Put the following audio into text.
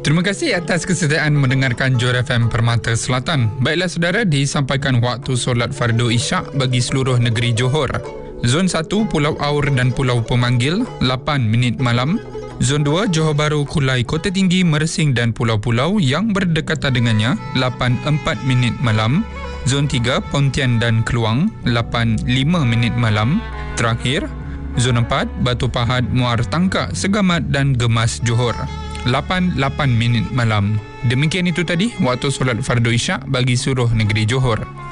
Terima kasih atas kesetiaan mendengarkan Johor FM Permata Selatan. Baiklah saudara, disampaikan waktu solat fardu isyak bagi seluruh negeri Johor. Zon 1 Pulau Aur dan Pulau Pemanggil 8 minit malam. Zon 2 Johor Bahru, Kulai, Kota Tinggi, Mersing dan pulau-pulau yang berdekatan dengannya 8.4 minit malam. Zon 3 Pontian dan Keluang 8.5 minit malam. Terakhir, Zon 4 Batu Pahat, Muar Tangkak, Segamat dan Gemas Johor 8 minit malam. Demikian itu tadi waktu solat fardu isyak bagi seluruh negeri Johor.